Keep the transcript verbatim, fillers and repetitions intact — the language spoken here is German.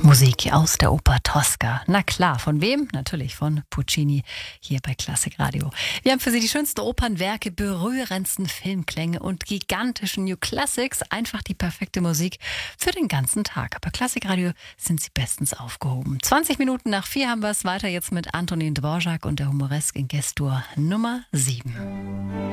Musik aus der Oper Tosca. Na klar, von wem? Natürlich von Puccini hier bei Klassik Radio. Wir haben für Sie die schönsten Opernwerke, berührendsten Filmklänge und gigantischen New Classics. Einfach die perfekte Musik für den ganzen Tag. Aber Klassik Radio sind Sie bestens aufgehoben. zwanzig Minuten nach vier haben wir es weiter jetzt mit Antonin Dvorak und der Humoresk in Gestur Nummer sieben.